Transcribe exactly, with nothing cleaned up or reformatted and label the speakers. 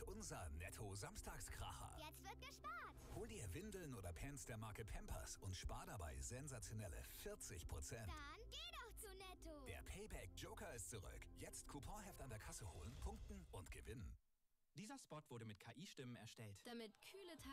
Speaker 1: unser Netto-Samstagskracher.
Speaker 2: Jetzt wird gespart.
Speaker 1: Hol dir Windeln oder Pants der Marke Pampers und spar dabei sensationelle vierzig Prozent.
Speaker 2: Dann geh doch zu Netto.
Speaker 1: Der Payback-Joker ist zurück. Jetzt Couponheft an der Kasse holen, punkten und gewinnen.
Speaker 3: Dieser Spot wurde mit K I-Stimmen erstellt.
Speaker 4: Damit kühle Tage